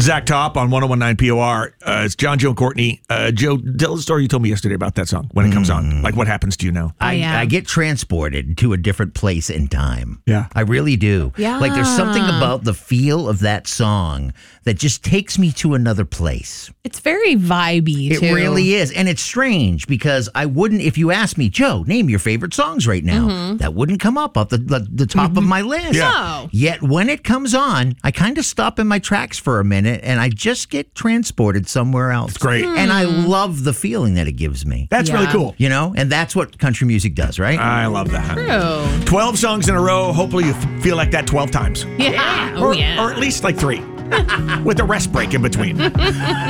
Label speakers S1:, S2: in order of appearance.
S1: Zach Top on 101.9 POR. It's John, Joe, and Courtney. Joe, tell the story you told me yesterday about that song when it comes on. Like, what happens to you now?
S2: I get transported to a different place and time.
S1: Yeah.
S2: I really do.
S3: Yeah.
S2: Like, there's something about the feel of that song that just takes me to another place.
S3: It's very vibey, too.
S2: It really is. And it's strange because I wouldn't, if you asked me, Joe, name your favorite songs right now, that wouldn't come up the top of my list.
S3: No.
S2: Yet when it comes on, I kind of stop in my tracks for a minute and I just get transported somewhere else.
S1: It's great.
S2: And I love the feeling that it gives me.
S1: That's really cool.
S2: You know, and that's what country music does, right?
S1: I love that.
S3: True.
S1: 12 songs in a row. Hopefully you feel like that 12 times.
S3: Yeah.
S1: Or at least like 3. With a rest break in between.